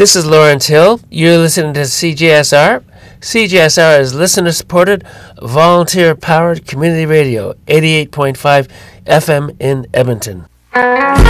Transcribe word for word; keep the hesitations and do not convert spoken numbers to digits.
This is Lawrence Hill. You're listening to C J S R. C J S R is listener-supported, volunteer-powered community radio, eighty-eight point five F M in Edmonton.